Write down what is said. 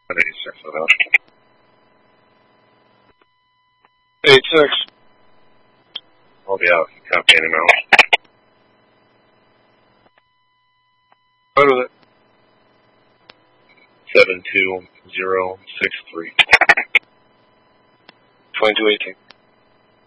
86 without. 86. I'll be out. Copy any amount. What is it? 72063. 2218.